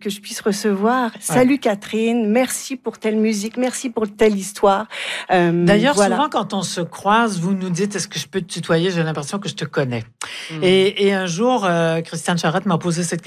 que je puisse recevoir. Salut Catherine, merci pour telle musique, merci pour telle histoire. D'ailleurs, souvent quand on se croise, vous nous dites, est-ce que je peux te tutoyer? J'ai l'impression que je te connais. Et un jour, Christiane Charette m'a posé cette question.